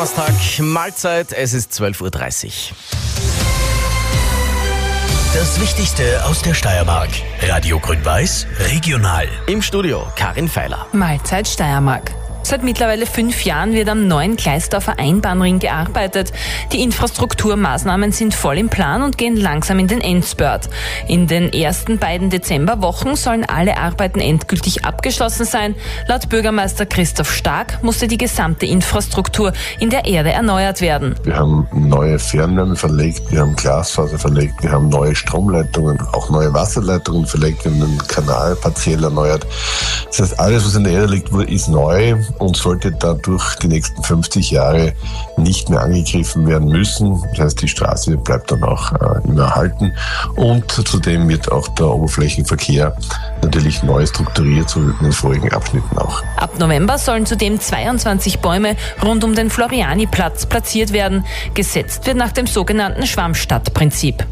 Donnerstag, Mahlzeit, es ist 12.30 Uhr. Das Wichtigste aus der Steiermark. Radio Grün-Weiß, regional. Im Studio Karin Feiler. Mahlzeit Steiermark. Seit mittlerweile 5 Jahren wird am neuen Gleisdorfer Einbahnring gearbeitet. Die Infrastrukturmaßnahmen sind voll im Plan und gehen langsam in den Endspurt. In den ersten beiden Dezemberwochen sollen alle Arbeiten endgültig abgeschlossen sein. Laut Bürgermeister Christoph Stark musste die gesamte Infrastruktur in der Erde erneuert werden. Wir haben neue Fernwärme verlegt, wir haben Glasfaser verlegt, wir haben neue Stromleitungen, auch neue Wasserleitungen verlegt, wir haben den Kanal partiell erneuert. Das heißt, alles, was in der Erde liegt, ist neu und sollte dadurch die nächsten 50 Jahre nicht mehr angegriffen werden müssen. Das heißt, die Straße bleibt dann auch immer erhalten und zudem wird auch der Oberflächenverkehr natürlich neu strukturiert, so wie in den vorigen Abschnitten auch. Ab November sollen zudem 22 Bäume rund um den Floriani-Platz platziert werden. Gesetzt wird nach dem sogenannten Schwammstadtprinzip.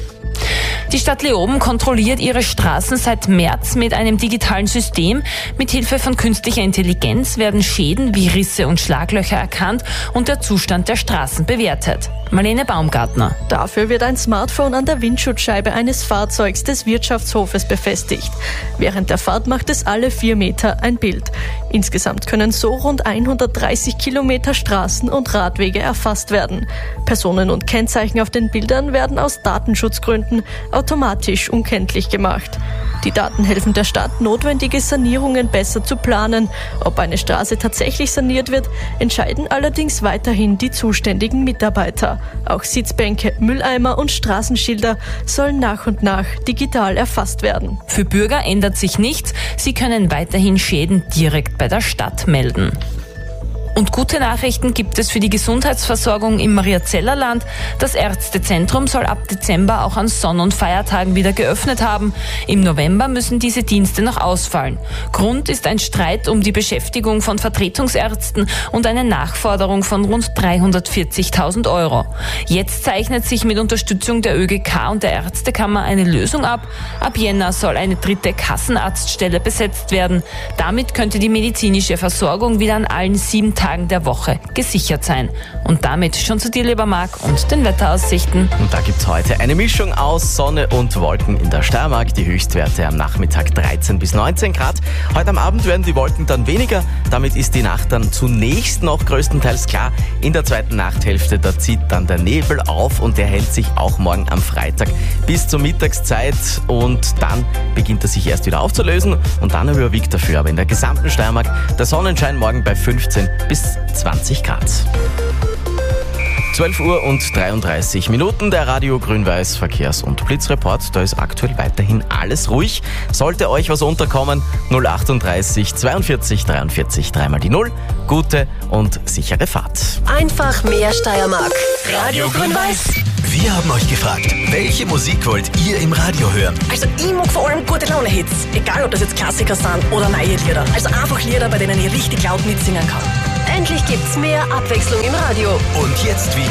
Die Stadt Leoben kontrolliert ihre Straßen seit März mit einem digitalen System. Mithilfe von künstlicher Intelligenz werden Schäden wie Risse und Schlaglöcher erkannt und der Zustand der Straßen bewertet. Marlene Baumgartner. Dafür wird ein Smartphone an der Windschutzscheibe eines Fahrzeugs des Wirtschaftshofes befestigt. Während der Fahrt macht es alle 4 Meter ein Bild. Insgesamt können so rund 130 Kilometer Straßen und Radwege erfasst werden. Personen und Kennzeichen auf den Bildern werden aus Datenschutzgründen automatisch unkenntlich gemacht. Die Daten helfen der Stadt, notwendige Sanierungen besser zu planen. Ob eine Straße tatsächlich saniert wird, entscheiden allerdings weiterhin die zuständigen Mitarbeiter. Auch Sitzbänke, Mülleimer und Straßenschilder sollen nach und nach digital erfasst werden. Für Bürger ändert sich nichts. Sie können weiterhin Schäden direkt bei der Stadt melden. Und gute Nachrichten gibt es für die Gesundheitsversorgung im Mariazellerland. Das Ärztezentrum soll ab Dezember auch an Sonn- und Feiertagen wieder geöffnet haben. Im November müssen diese Dienste noch ausfallen. Grund ist ein Streit um die Beschäftigung von Vertretungsärzten und eine Nachforderung von rund 340.000 €. Jetzt zeichnet sich mit Unterstützung der ÖGK und der Ärztekammer eine Lösung ab. Ab Jänner soll eine 3. Kassenarztstelle besetzt werden. Damit könnte die medizinische Versorgung wieder an allen 7 Tagen der Woche gesichert sein. Und damit schon zu dir, lieber Marc, und den Wetteraussichten. Und da gibt's heute eine Mischung aus Sonne und Wolken in der Steiermark. Die Höchstwerte am Nachmittag 13 bis 19 Grad. Heute am Abend werden die Wolken dann weniger. Damit ist die Nacht dann zunächst noch größtenteils klar. In der zweiten Nachthälfte, da zieht dann der Nebel auf und der hält sich auch morgen am Freitag bis zur Mittagszeit. Und dann beginnt er sich erst wieder aufzulösen und dann überwiegt dafür aber in der gesamten Steiermark der Sonnenschein morgen bei 15 bis 20 Grad. 12:33 Uhr, der Radio Grün-Weiß Verkehrs- und Blitzreport. Da ist aktuell weiterhin alles ruhig. Sollte euch was unterkommen, 038 42 43 3 die 0. Gute und sichere Fahrt. Einfach mehr Steiermark. Radio Grün-Weiß. Wir haben euch gefragt, welche Musik wollt ihr im Radio hören? Also ich mag vor allem gute Laune-Hits. Egal, ob das jetzt Klassiker sind oder neue Lieder. Also einfach Lieder, bei denen ich richtig laut mitsingen kann. Endlich gibt's mehr Abwechslung im Radio. Und jetzt wieder